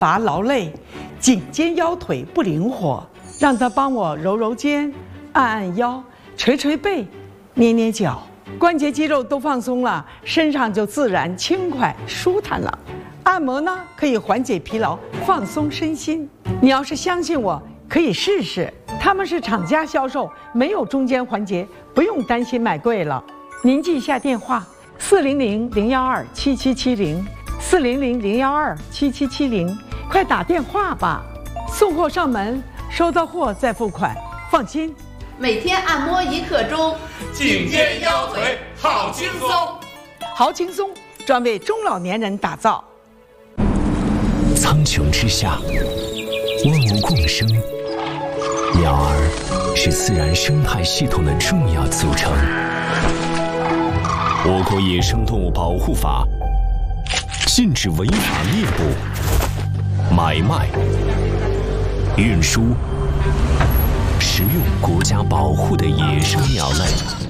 拔劳累，颈肩腰腿不灵活，让他帮我揉揉肩、按按腰、捶捶背、捏捏脚，关节肌肉都放松了，身上就自然轻快舒坦了。按摩呢，可以缓解疲劳，放松身心。你要是相信我，可以试试。他们是厂家销售，没有中间环节，不用担心买贵了。您记一下电话：400-012-7770，400-012-7770，快打电话吧。送货上门，收到货再付款，放心。 每天按摩1刻钟， 颈肩腰腿好轻松， 好轻松，专为中老年人打造。 苍穹之下，万物共生，鸟儿是自然生态系统的重要组成。我国野生动物保护法禁止违法猎捕、买卖、运输、食用国家保护的野生鸟类。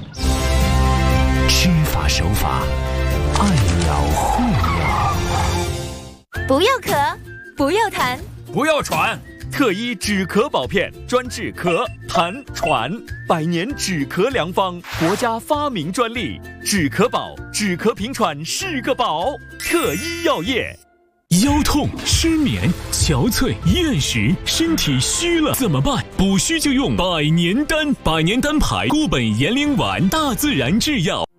知法守法，爱鸟护鸟。 不要咳，不要痰， 不要喘。特医止咳宝片，专治咳、痰、喘，100年止咳良方，国家发明专利。止咳宝，止咳平喘是个宝。特医药业。 腰痛、失眠、憔悴、厌食，身体虚了怎么办？补虚就用百年丹，百年丹牌固本延龄丸，大自然制药。